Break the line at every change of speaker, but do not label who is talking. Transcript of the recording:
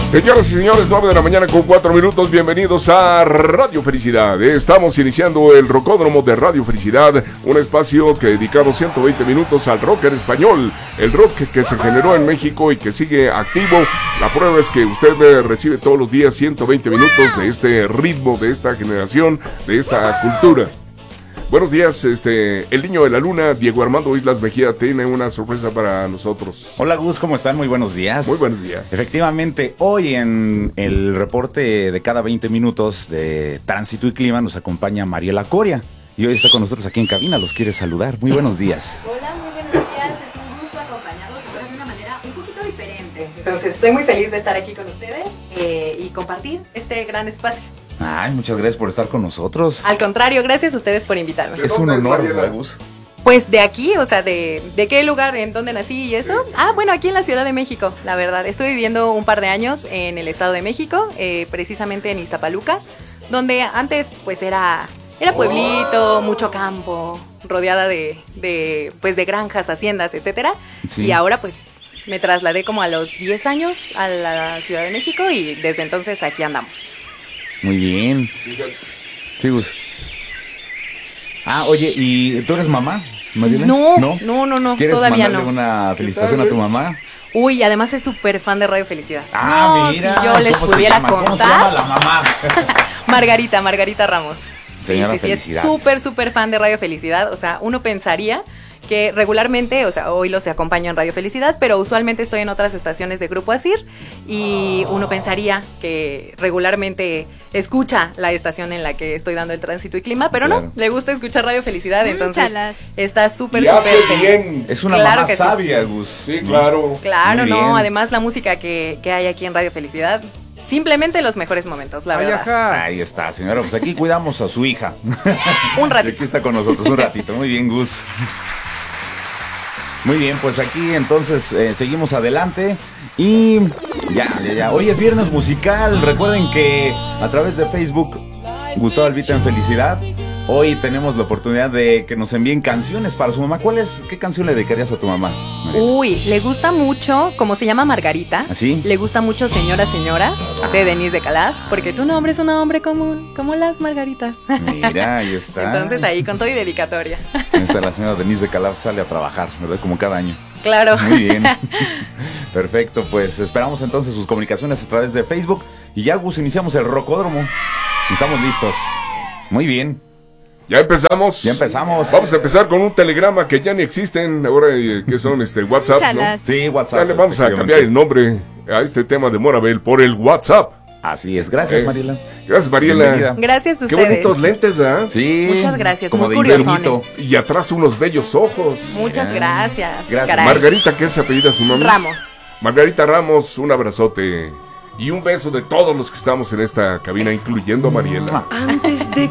Señoras y señores, 9 de la mañana con 4 minutos, bienvenidos a Radio Felicidad. Estamos iniciando el Rocódromo de Radio Felicidad, un espacio que dedicamos 120 minutos al rock en español, el rock que se generó en México y que sigue activo. La prueba es que usted recibe todos los días 120 minutos de este ritmo, de esta generación, de esta cultura. Buenos días, el niño de la luna, Diego Armando Islas Mejía, tiene una sorpresa para nosotros.
Hola Gus, ¿cómo están? Muy buenos días.
Muy buenos días.
Efectivamente, hoy en el reporte de cada 20 minutos de Tránsito y Clima nos acompaña Mariela Coria. Y hoy está con nosotros aquí en cabina, los quiere saludar. Muy buenos días.
Hola, muy buenos días. Es un gusto acompañarlos, pero de una manera un poquito diferente. Entonces, estoy muy feliz de estar aquí con ustedes y compartir este gran espacio.
Ay, muchas gracias por estar con nosotros.
Al contrario, gracias a ustedes por invitarme.
Es un honor, Gus.
Pues de aquí, o sea, de qué lugar, en dónde nací y eso. Sí. Bueno, aquí en la Ciudad de México, la verdad. Estuve viviendo un par de años en el Estado de México, precisamente en Iztapaluca, donde antes pues era pueblito, mucho campo, rodeada de granjas, haciendas, etcétera. Sí. Y ahora pues me trasladé como a los 10 años a la Ciudad de México y desde entonces aquí andamos.
Muy bien. Sí, Gus. Oye, ¿y tú eres mamá, Mariela?
No,
¿Quieres
todavía
mandarle una felicitación a tu mamá?
Uy, además es súper fan de Radio Felicidad.
Mira.
Si yo les pudiera contar.
¿Cómo se llama la mamá?
Margarita Ramos.
Señora
sí, es súper fan de Radio Felicidad. O sea, uno pensaría que regularmente, o sea, hoy los acompaño en Radio Felicidad, pero usualmente estoy en otras estaciones de Grupo Asir y uno pensaría que regularmente escucha la estación en la que estoy dando el Tránsito y Clima, pero claro, no, le gusta escuchar Radio Felicidad, entonces está súper
bien.
Es una mamá sabia, Gus.
Sí, claro.
Claro, no, además la música que hay aquí en Radio Felicidad, simplemente los mejores momentos, la verdad.
Ajá. Ahí está, señora, pues aquí cuidamos a su hija.
Un ratito.
Y aquí está con nosotros un ratito, muy bien, Gus. Muy bien, pues aquí entonces seguimos adelante y ya. Hoy es viernes musical. Recuerden que a través de Facebook, Gustavo Albita en Felicidad, hoy tenemos la oportunidad de que nos envíen canciones para su mamá. ¿Qué canción le dedicarías a tu mamá, Mariela?
Uy, le gusta mucho, como se llama Margarita.
¿Así?
Le gusta mucho Señora, de Denise de Calaf, porque tu nombre es un nombre común, como las margaritas.
Mira, ahí está.
Entonces ahí con todo y dedicatoria.
La señora Denise de Calaf sale a trabajar, ¿verdad? Como cada año.
Claro.
Muy bien. Perfecto, pues esperamos entonces sus comunicaciones a través de Facebook. Y ya, Gus, iniciamos el Rocódromo. Estamos listos. Muy bien.
¿Ya empezamos?
Ya empezamos.
Vamos a empezar con un telegrama que ya ni existen, ahora que son WhatsApp, ¿no?
Sí, WhatsApp.
Ya le vamos a cambiar el nombre a este tema de Morabel por el WhatsApp.
Así es, gracias Mariela.
Gracias Mariela.
Bienvenida. Gracias a ustedes.
Qué bonitos lentes, ¿eh?
Sí.
Muchas gracias,
como
muy
de
curiosones.
Y atrás unos bellos ojos.
Muchas gracias.
Gracias. Margarita, ¿qué es apellida su mamá?
Ramos.
Margarita Ramos, un abrazote y un beso de todos los que estamos en esta cabina, incluyendo a Mariela.
Antes de